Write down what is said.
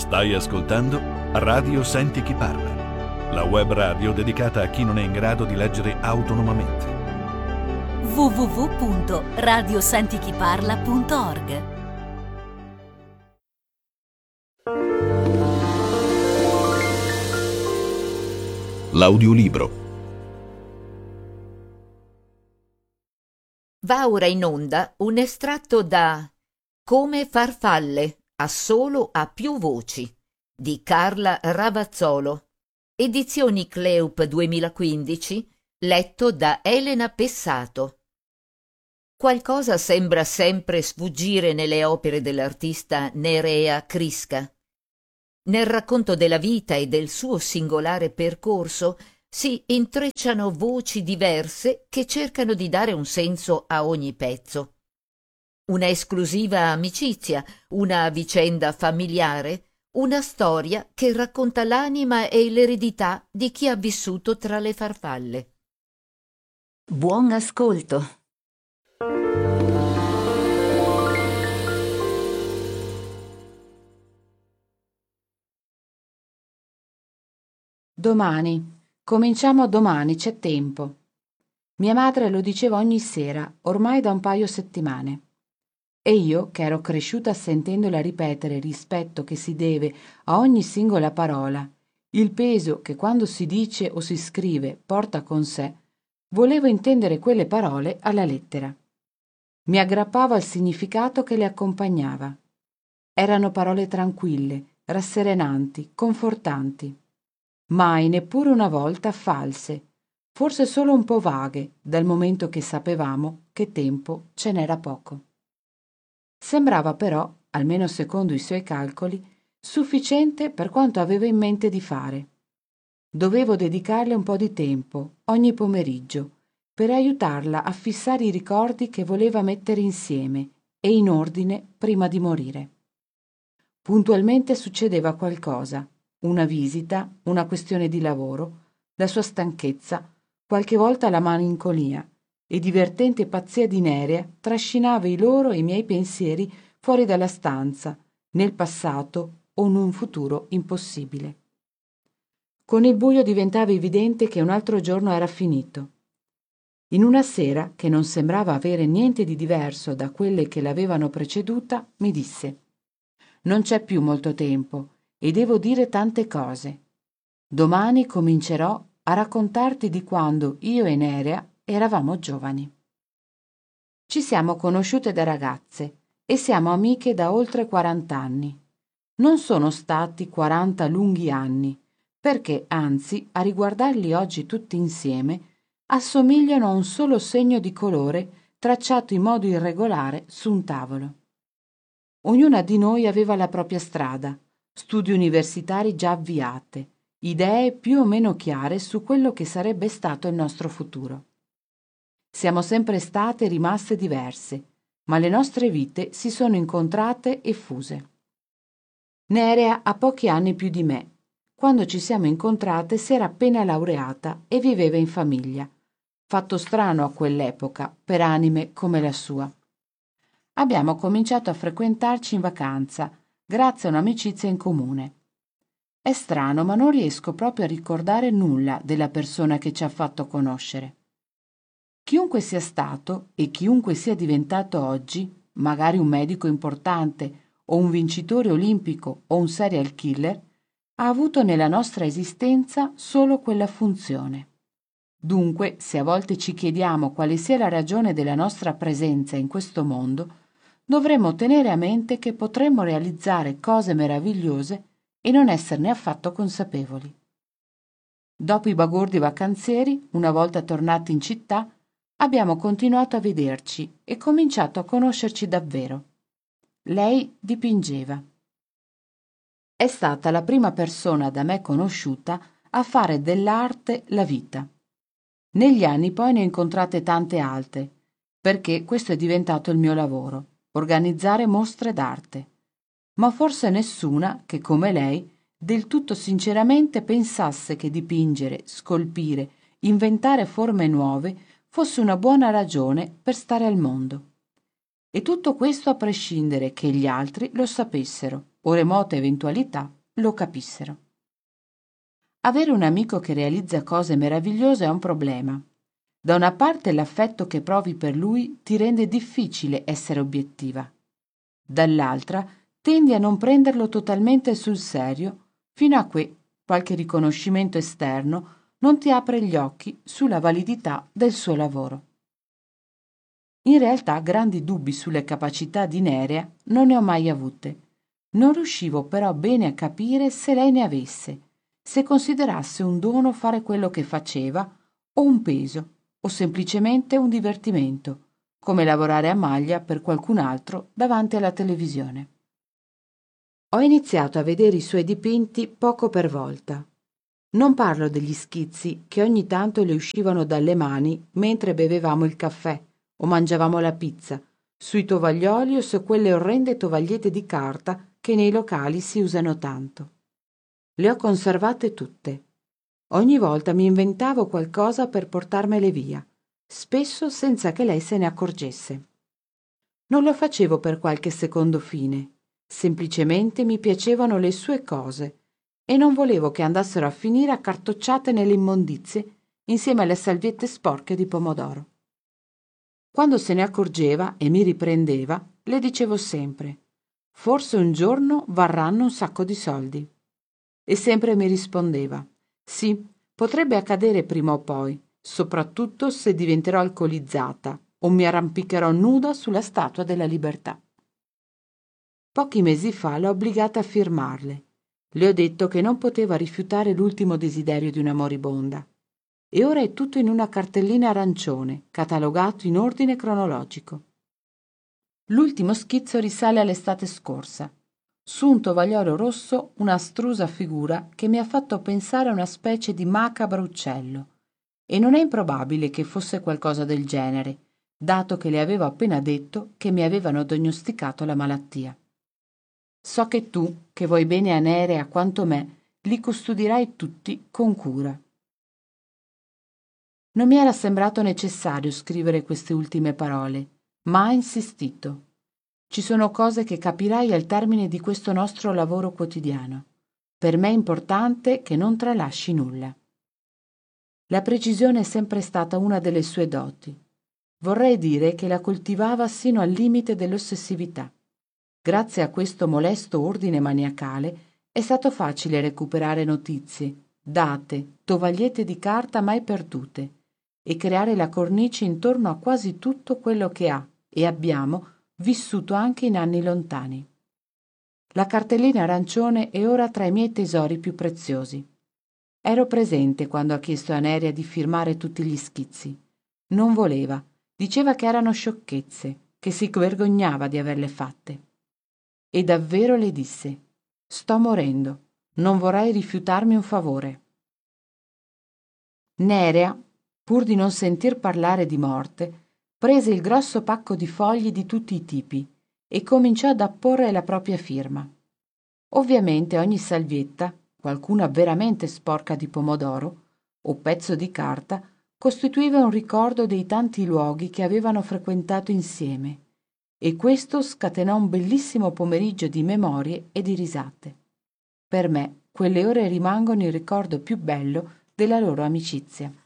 Stai ascoltando Radio Senti Chi Parla, la web radio dedicata a chi non è in grado di leggere autonomamente. www.radiosentichiparla.org. L'audiolibro. Va ora in onda un estratto da Come farfalle a più voci di Carla Ravazzolo, edizioni Cleup 2015, letto da Elena Pessato. Qualcosa sembra sempre sfuggire nelle opere dell'artista Nerea Crisca. Nel racconto della vita e del suo singolare percorso si intrecciano voci diverse che cercano di dare un senso a ogni pezzo. Una esclusiva amicizia, una vicenda familiare, una storia che racconta l'anima e l'eredità di chi ha vissuto tra le farfalle. Buon ascolto. Domani. Cominciamo domani, c'è tempo. Mia madre lo diceva ogni sera, ormai da un paio settimane. E io, che ero cresciuta sentendola ripetere il rispetto che si deve a ogni singola parola, il peso che quando si dice o si scrive porta con sé, volevo intendere quelle parole alla lettera. Mi aggrappavo al significato che le accompagnava. Erano parole tranquille, rasserenanti, confortanti. Mai, neppure una volta, false, forse solo un po' vaghe, dal momento che sapevamo che tempo ce n'era poco. Sembrava però, almeno secondo i suoi calcoli, sufficiente per quanto aveva in mente di fare. Dovevo dedicarle un po' di tempo, ogni pomeriggio, per aiutarla a fissare i ricordi che voleva mettere insieme e in ordine prima di morire. Puntualmente succedeva qualcosa, una visita, una questione di lavoro, la sua stanchezza, qualche volta la malinconia, e divertente pazzia di Nerea trascinava i loro e i miei pensieri fuori dalla stanza, nel passato o in un futuro impossibile. Con il buio diventava evidente che un altro giorno era finito. In una sera, che non sembrava avere niente di diverso da quelle che l'avevano preceduta, mi disse: «Non c'è più molto tempo e devo dire tante cose. Domani comincerò a raccontarti di quando io e Nerea eravamo giovani. Ci siamo conosciute da ragazze e siamo amiche da oltre 40 anni. Non sono stati 40 lunghi anni, perché anzi, a riguardarli oggi tutti insieme, assomigliano a un solo segno di colore tracciato in modo irregolare su un tavolo. Ognuna di noi aveva la propria strada, studi universitari già avviate, idee più o meno chiare su quello che sarebbe stato il nostro futuro. Siamo sempre state rimaste diverse, ma le nostre vite si sono incontrate e fuse. Nerea ha pochi anni più di me. Quando ci siamo incontrate si era appena laureata e viveva in famiglia. Fatto strano a quell'epoca per anime come la sua. Abbiamo cominciato a frequentarci in vacanza, grazie a un'amicizia in comune. È strano, ma non riesco proprio a ricordare nulla della persona che ci ha fatto conoscere. Chiunque sia stato e chiunque sia diventato oggi, magari un medico importante o un vincitore olimpico o un serial killer, ha avuto nella nostra esistenza solo quella funzione. Dunque, se a volte ci chiediamo quale sia la ragione della nostra presenza in questo mondo, dovremmo tenere a mente che potremmo realizzare cose meravigliose e non esserne affatto consapevoli. Dopo i bagordi vacanzieri, una volta tornati in città, abbiamo continuato a vederci e cominciato a conoscerci davvero. Lei dipingeva. È stata la prima persona da me conosciuta a fare dell'arte la vita. Negli anni poi ne ho incontrate tante altre, perché questo è diventato il mio lavoro, organizzare mostre d'arte. Ma forse nessuna che, come lei, del tutto sinceramente pensasse che dipingere, scolpire, inventare forme nuove fosse una buona ragione per stare al mondo. E tutto questo a prescindere che gli altri lo sapessero, o remota eventualità lo capissero. Avere un amico che realizza cose meravigliose è un problema. Da una parte l'affetto che provi per lui ti rende difficile essere obiettiva. Dall'altra tendi a non prenderlo totalmente sul serio fino a che qualche riconoscimento esterno non ti apre gli occhi sulla validità del suo lavoro. In realtà grandi dubbi sulle capacità di Nerea non ne ho mai avute. Non riuscivo però bene a capire se lei ne avesse, se considerasse un dono fare quello che faceva o un peso o semplicemente un divertimento, come lavorare a maglia per qualcun altro davanti alla televisione. Ho iniziato a vedere i suoi dipinti poco per volta. Non parlo degli schizzi che ogni tanto le uscivano dalle mani mentre bevevamo il caffè o mangiavamo la pizza, sui tovaglioli o su quelle orrende tovagliette di carta che nei locali si usano tanto. Le ho conservate tutte. Ogni volta mi inventavo qualcosa per portarmele via, spesso senza che lei se ne accorgesse. Non lo facevo per qualche secondo fine, semplicemente mi piacevano le sue cose e non volevo che andassero a finire accartocciate nelle immondizie insieme alle salviette sporche di pomodoro. Quando se ne accorgeva e mi riprendeva, le dicevo sempre: «Forse un giorno varranno un sacco di soldi». E sempre mi rispondeva: «Sì, potrebbe accadere prima o poi, soprattutto se diventerò alcolizzata o mi arrampicherò nuda sulla Statua della Libertà». Pochi mesi fa l'ho obbligata a firmarle. Le ho detto che non poteva rifiutare l'ultimo desiderio di una moribonda. E ora è tutto in una cartellina arancione, catalogato in ordine cronologico. L'ultimo schizzo risale all'estate scorsa. Su un tovagliolo rosso una astrusa figura che mi ha fatto pensare a una specie di macabro uccello. E non è improbabile che fosse qualcosa del genere, dato che le avevo appena detto che mi avevano diagnosticato la malattia. So che tu, che vuoi bene a Nerea quanto me, li custodirai tutti con cura. Non mi era sembrato necessario scrivere queste ultime parole, ma ha insistito. Ci sono cose che capirai al termine di questo nostro lavoro quotidiano. Per me è importante che non tralasci nulla. La precisione è sempre stata una delle sue doti. Vorrei dire che la coltivava sino al limite dell'ossessività. Grazie a questo molesto ordine maniacale è stato facile recuperare notizie, date, tovagliette di carta mai perdute e creare la cornice intorno a quasi tutto quello che ha e abbiamo vissuto anche in anni lontani. La cartellina arancione è ora tra i miei tesori più preziosi. Ero presente quando ha chiesto a Nerea di firmare tutti gli schizzi. Non voleva, diceva che erano sciocchezze, che si vergognava di averle fatte. E davvero le disse: «Sto morendo, non vorrei rifiutarmi un favore». Nerea, pur di non sentir parlare di morte, prese il grosso pacco di fogli di tutti i tipi e cominciò ad apporre la propria firma. Ovviamente ogni salvietta, qualcuna veramente sporca di pomodoro o pezzo di carta, costituiva un ricordo dei tanti luoghi che avevano frequentato insieme, e questo scatenò un bellissimo pomeriggio di memorie e di risate. Per me quelle ore rimangono il ricordo più bello della loro amicizia.